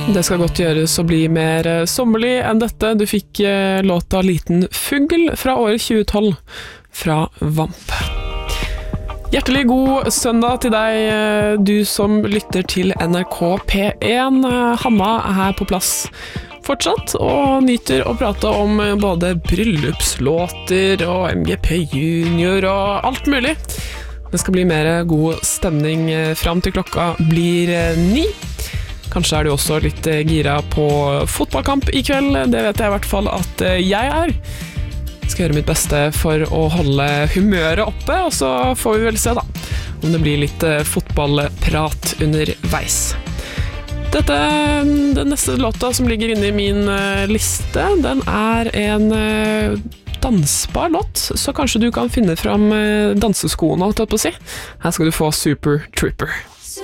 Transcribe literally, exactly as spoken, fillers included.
Det skal godt gjøres å bli mer sommerlig enn dette. Du fikk låta Liten Fugl fra året tjue tolv fra Vamp. Hjertelig god søndag til deg, du som lytter til N R K P en. Hanna er her på plass fortsatt og nyter å prate om både bryllupslåter og M G P Junior og alt mulig. Det skal bli mer god stemning fram til klokka blir ni. Kanskje er du også litt gira på fotballkamp i kveld. Det vet jeg i hvert fall at jeg er. Jeg skal gjøre mitt beste for å holde humøret oppe, og så får vi vel se da om det blir litt fotballprat underveis. Dette, den neste låta som ligger inne i min liste, den er en dansbar låt, så kanskje du kan finne fram danseskoene, holdt jeg på å si. Her skal du få Super Trooper.